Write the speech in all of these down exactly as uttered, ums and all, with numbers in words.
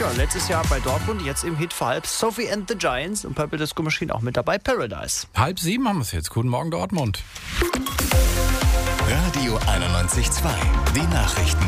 Ja, letztes Jahr bei Dortmund, jetzt im Hit vor halb Sophie and the Giants und Purple Disco Machine auch mit dabei, Paradise. Halb sieben haben wir es jetzt. Guten Morgen, Dortmund. Radio einundneunzig Komma zwei. Die Nachrichten.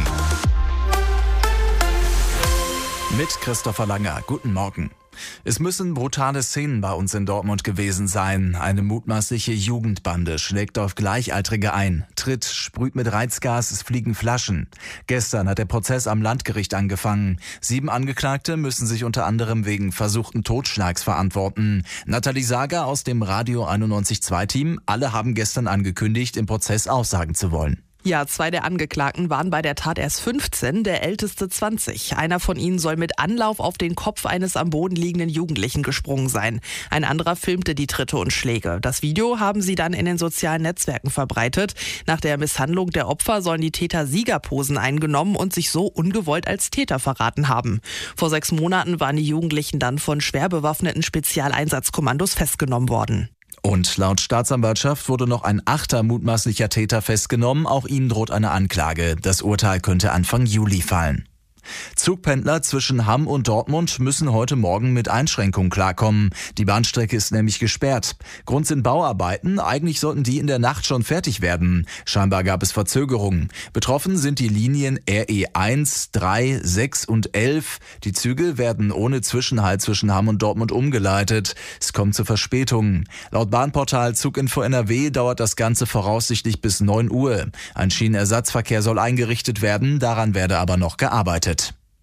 Mit Christopher Langer. Guten Morgen. Es müssen brutale Szenen bei uns in Dortmund gewesen sein. Eine mutmaßliche Jugendbande schlägt auf Gleichaltrige ein, tritt, sprüht mit Reizgas, es fliegen Flaschen. Gestern hat der Prozess am Landgericht angefangen. Sieben Angeklagte müssen sich unter anderem wegen versuchten Totschlags verantworten. Nathalie Sager aus dem Radio einundneunzig Komma zwei Team. Alle haben gestern angekündigt, im Prozess aussagen zu wollen. Ja, zwei der Angeklagten waren bei der Tat erst fünfzehn, der älteste zwanzig. Einer von ihnen soll mit Anlauf auf den Kopf eines am Boden liegenden Jugendlichen gesprungen sein. Ein anderer filmte die Tritte und Schläge. Das Video haben sie dann in den sozialen Netzwerken verbreitet. Nach der Misshandlung der Opfer sollen die Täter Siegerposen eingenommen und sich so ungewollt als Täter verraten haben. Vor sechs Monaten waren die Jugendlichen dann von schwer bewaffneten Spezialeinsatzkommandos festgenommen worden. Und laut Staatsanwaltschaft wurde noch ein achter mutmaßlicher Täter festgenommen. Auch ihnen droht eine Anklage. Das Urteil könnte Anfang Juli fallen. Zugpendler zwischen Hamm und Dortmund müssen heute Morgen mit Einschränkungen klarkommen. Die Bahnstrecke ist nämlich gesperrt. Grund sind Bauarbeiten. Eigentlich sollten die in der Nacht schon fertig werden. Scheinbar gab es Verzögerungen. Betroffen sind die Linien R E eins, drei, sechs und elf. Die Züge werden ohne Zwischenhalt zwischen Hamm und Dortmund umgeleitet. Es kommt zu Verspätungen. Laut Bahnportal Zuginfo N R W dauert das Ganze voraussichtlich bis neun Uhr. Ein Schienenersatzverkehr soll eingerichtet werden. Daran werde aber noch gearbeitet.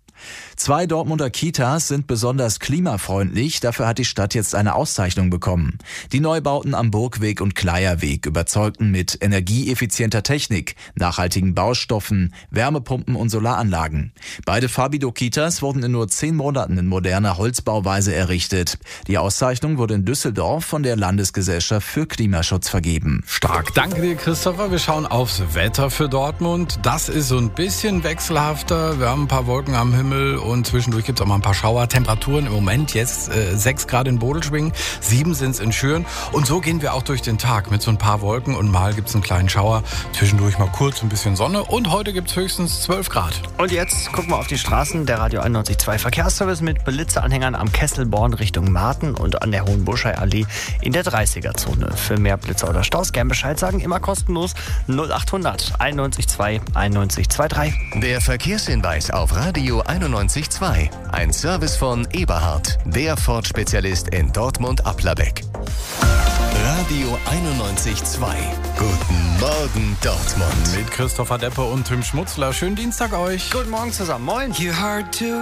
Zwei Dortmunder Kitas sind besonders klimafreundlich. Dafür hat die Stadt jetzt eine Auszeichnung bekommen. Die Neubauten am Burgweg und Kleierweg überzeugten mit energieeffizienter Technik, nachhaltigen Baustoffen, Wärmepumpen und Solaranlagen. Beide Fabido-Kitas wurden in nur zehn Monaten in moderner Holzbauweise errichtet. Die Auszeichnung wurde in Düsseldorf von der Landesgesellschaft für Klimaschutz vergeben. Stark. Danke dir, Christopher. Wir schauen aufs Wetter für Dortmund. Das ist so ein bisschen wechselhafter. Wir haben ein paar Wolken am Himmel und zwischendurch gibt es auch mal ein paar Schauer. Temperaturen im Moment jetzt äh, sechs Grad in Bodelschwingen, sieben sind es in Schüren. Und so gehen wir auch durch den Tag mit so ein paar Wolken und mal gibt es einen kleinen Schauer. Zwischendurch mal kurz ein bisschen Sonne und heute gibt es höchstens zwölf Grad. Und jetzt gucken wir auf die Straßen. Der Radio einundneunzig Komma zwei Verkehrsservice mit Blitzeanhängern am Kesselborn Richtung Marten und an der Hohenbuschei Allee in der dreißiger-Zone. Für mehr Blitzer oder Staus gern Bescheid sagen, immer kostenlos null achthundert einundneunzig Komma zwei einundneunzig Komma zweiundzwanzig. Der Verkehrshinweis auf Radio einundneunzig Komma zwei. Ein Service von Eberhard, der Ford-Spezialist in Dortmund-Applerbeck. Radio einundneunzig Komma zwei. Guten Morgen, Dortmund. Mit Christopher Deppe und Tim Schmutzler. Schönen Dienstag euch. Guten Morgen zusammen. Moin. You're hard to